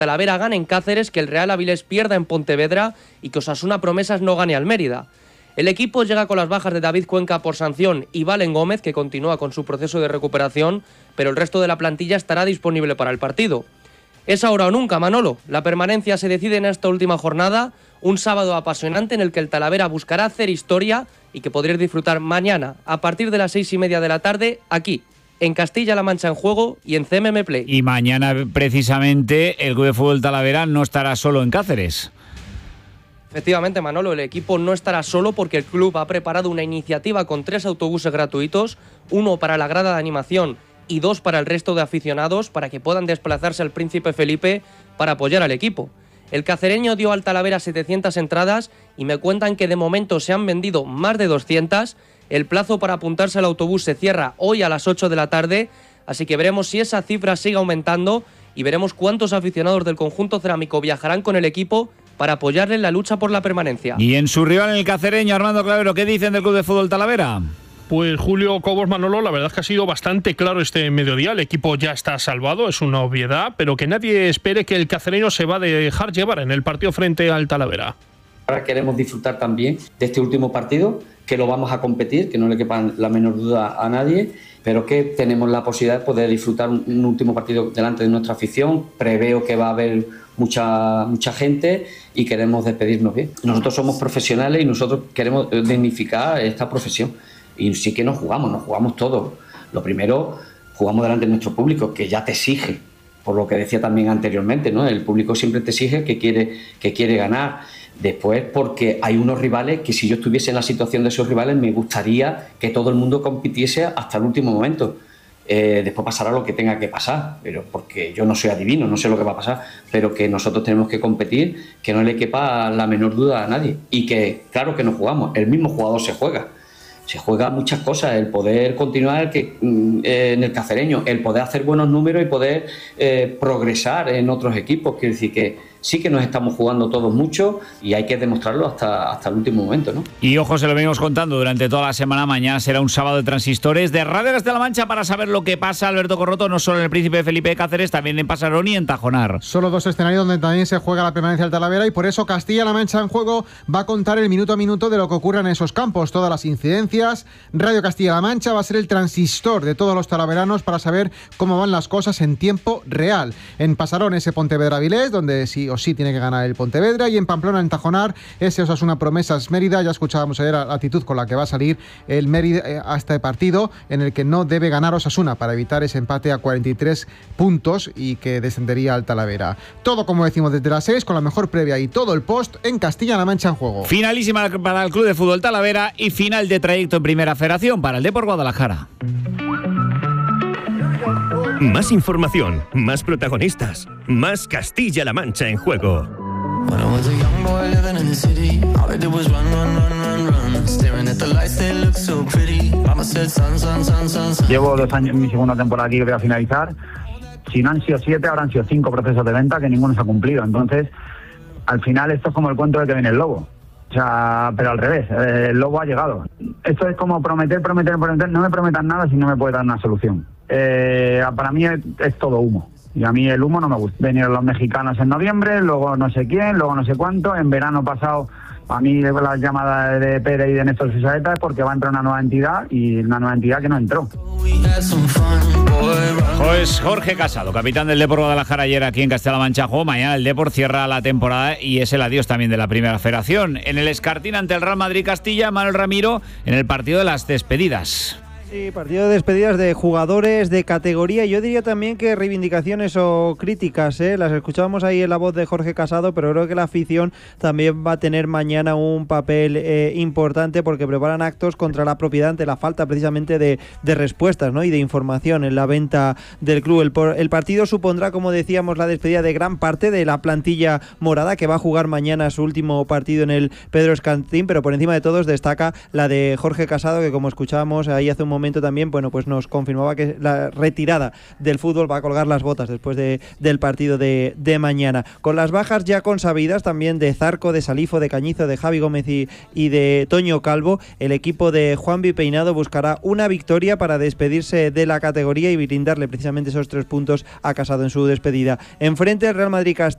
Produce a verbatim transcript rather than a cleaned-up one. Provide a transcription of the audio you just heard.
Talavera gane en Cáceres, que el Real Avilés pierda en Pontevedra y que Osasuna Promesas no gane al Mérida. El equipo llega con las bajas de David Cuenca por sanción y Valen Gómez, que continúa con su proceso de recuperación, pero el resto de la plantilla estará disponible para el partido. Es ahora o nunca, Manolo. La permanencia se decide en esta última jornada, un sábado apasionante en el que el Talavera buscará hacer historia y que podréis disfrutar mañana a partir de las seis y media de la tarde aquí, en Castilla-La Mancha en Juego y en C M M Play. Y mañana precisamente el Club de Fútbol Talavera no estará solo en Cáceres. Efectivamente, Manolo, el equipo no estará solo porque el club ha preparado una iniciativa con tres autobuses gratuitos, uno para la grada de animación y dos para el resto de aficionados, para que puedan desplazarse al Príncipe Felipe para apoyar al equipo. El cacereño dio al Talavera setecientas entradas y me cuentan que de momento se han vendido más de doscientas. El plazo para apuntarse al autobús se cierra hoy a las ocho de la tarde, así que veremos si esa cifra sigue aumentando y veremos cuántos aficionados del conjunto cerámico viajarán con el equipo para apoyarle en la lucha por la permanencia. Y en su rival, en el cacereño, Armando Clavero, ¿qué dicen del Club de Fútbol Talavera? Pues Julio Cobos, Manolo, la verdad es que ha sido bastante claro este mediodía. El equipo ya está salvado, es una obviedad, pero que nadie espere que el cacereño se va a dejar llevar en el partido frente al Talavera. Ahora queremos disfrutar también de este último partido, que lo vamos a competir, que no le quepa la menor duda a nadie, pero que tenemos la posibilidad de poder disfrutar un, un último partido delante de nuestra afición. Preveo que va a haber mucha, mucha gente y queremos despedirnos bien. Nosotros somos profesionales y nosotros queremos dignificar esta profesión. Y sí que nos jugamos, nos jugamos todo. Lo primero, jugamos delante de nuestro público, que ya te exige, por lo que decía también anteriormente, ¿no? El público siempre te exige que quiere, que quiere ganar. Después, porque hay unos rivales que si yo estuviese en la situación de esos rivales, me gustaría que todo el mundo compitiese hasta el último momento. Eh, después pasará lo que tenga que pasar, pero porque yo no soy adivino, no sé lo que va a pasar, pero que nosotros tenemos que competir, que no le quepa la menor duda a nadie. Y que, claro que nos jugamos, el mismo jugador se juega. Se juega muchas cosas, el poder continuar que, eh, en el cacereño, el poder hacer buenos números y poder eh, progresar en otros equipos. Quiero decir que sí que nos estamos jugando todos mucho y hay que demostrarlo hasta, hasta el último momento, ¿no? Y ojo, se lo venimos contando durante toda la semana. Mañana será un sábado de transistores de Radio Castilla-La Mancha para saber lo que pasa, Alberto Corroto, no solo en el Príncipe Felipe de Cáceres, también en Pasarón y en Tajonar. Solo dos escenarios donde también se juega la permanencia del Talavera y por eso Castilla-La Mancha en Juego va a contar el minuto a minuto de lo que ocurra en esos campos, todas las incidencias. Radio Castilla-La Mancha va a ser el transistor de todos los talaveranos para saber cómo van las cosas en tiempo real. En Pasarón ese Pontevedra Avilés, donde sí o sí tiene que ganar el Pontevedra, y en Pamplona, en Tajonar, ese Osasuna Promesas Mérida. Ya escuchábamos ayer la actitud con la que va a salir el Mérida eh, a este partido, en el que no debe ganar Osasuna para evitar ese empate a cuarenta y tres puntos y que descendería al Talavera. Todo, como decimos, desde las seis, con la mejor previa y todo el post en Castilla-La Mancha en Juego. Finalísima para el Club de Fútbol Talavera y final de trayecto en Primera Federación para el Depor Guadalajara. Más información, más protagonistas, más Castilla-La Mancha en Juego. Llevo dos años en mi segunda temporada aquí que voy a finalizar. Si no han sido siete, ahora han sido cinco procesos de venta que ninguno se ha cumplido. Entonces, al final esto es como el cuento de que viene el lobo. O sea, pero al revés, eh, el lobo ha llegado. Esto es como prometer, prometer, prometer. No me prometan nada si no me puede dar una solución. Eh, para mí es, es todo humo. Y a mí el humo no me gusta. Vinieron los mexicanos en noviembre, luego no sé quién, luego no sé cuánto. En verano pasado, a mí las llamadas de Pérez y de Néstor Susaeta es porque va a entrar una nueva entidad y una nueva entidad que no entró. Pues Jorge Casado, capitán del Depor Guadalajara, ayer aquí en Castilla-La Mancha. Juego. Mañana el Depor cierra la temporada y es el adiós también de la Primera Federación. En el Escartín ante el Real Madrid Castilla, Manuel Ramiro en el partido de las despedidas. Sí, partido de despedidas de jugadores de categoría. Yo diría también que reivindicaciones o críticas, ¿eh? Las escuchábamos ahí en la voz de Jorge Casado, pero creo que la afición también va a tener mañana un papel eh, importante porque preparan actos contra la propiedad ante la falta precisamente de, de respuestas, ¿no? Y de información en la venta del club. El, el partido supondrá, como decíamos, la despedida de gran parte de la plantilla morada que va a jugar mañana su último partido en el Pedro Escantín, pero por encima de todos destaca la de Jorge Casado, que como escuchábamos ahí hace un momento también, bueno, pues nos confirmaba que la retirada del fútbol va a colgar las botas después de, del partido de, de mañana. Con las bajas ya consabidas también de Zarco, de Salifo, de Cañizo, de Javi Gómez y, y de Toño Calvo, el equipo de Juanvi Peinado buscará una victoria para despedirse de la categoría y brindarle precisamente esos tres puntos a Casado en su despedida. Enfrente el Real Madrid Castilla